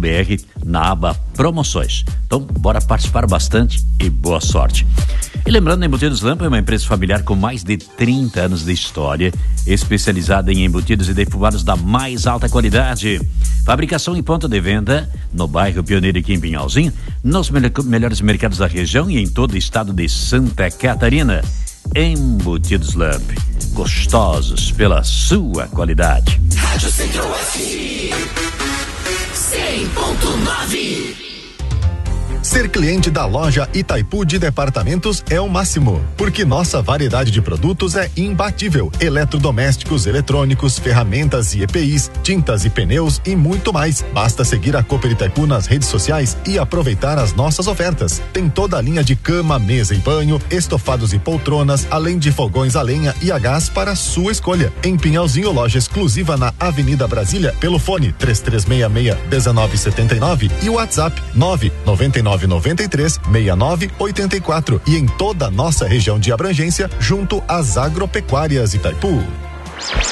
na aba Promoções. Então, bora participar bastante e boa sorte. E lembrando, a Embutidos Lampa é uma empresa familiar com mais de 30 anos de história, especializada em embutidos e defumados da mais alta qualidade. Fabricação e ponto de venda no bairro Pioneiro aqui em Pinhalzinho, nos melhores mercados da região e em todo o estado de Santa Catarina. Embutidos Lamp, gostosos pela sua qualidade. Rádio Centro-Oeste 100.9. Ser cliente da loja Itaipu de Departamentos é o máximo, porque nossa variedade de produtos é imbatível. Eletrodomésticos, eletrônicos, ferramentas e EPIs, tintas e pneus e muito mais. Basta seguir a Cooper Itaipu nas redes sociais e aproveitar as nossas ofertas. Tem toda a linha de cama, mesa e banho, estofados e poltronas, além de fogões a lenha e a gás para sua escolha. Em Pinhalzinho, loja exclusiva na Avenida Brasília, pelo fone 3366-1979 e o WhatsApp 99993-6984 e em toda a nossa região de abrangência, junto às agropecuárias Itaipu.